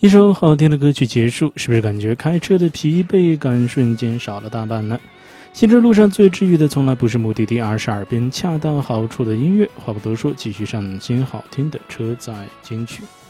一首好听的歌曲结束，是不是感觉开车的疲惫感瞬间少了大半呢？行车路上最治愈的从来不是目的地，而是耳边恰到好处的音乐。话不多说，继续上新好听的车载金曲。